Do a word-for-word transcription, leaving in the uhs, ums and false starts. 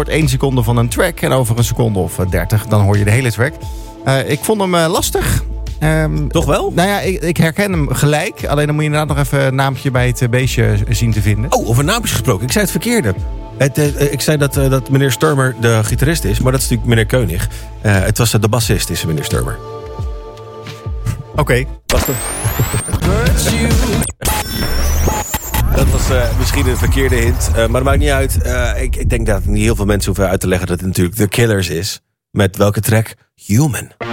hoort één seconde van een track. En over een seconde of dertig, dan hoor je de hele track. Uh, ik vond hem uh, lastig. Um, Toch wel? Nou ja, ik, ik herken hem gelijk. Alleen dan moet je inderdaad nog even een naampje bij het beestje zien te vinden. Oh, over naampjes gesproken. Ik zei het verkeerde. Het, uh, ik zei dat, uh, dat meneer Sturmer de gitarist is. Maar dat is natuurlijk meneer Koenig. Uh, het was uh, de bassist, is meneer Sturmer. Oké. Okay. Wacht even. Dat was uh, misschien een verkeerde hint. Uh, maar dat maakt niet uit. Uh, ik, ik denk dat niet heel veel mensen hoeven uit te leggen dat het natuurlijk The Killers is. Met welke track? Human.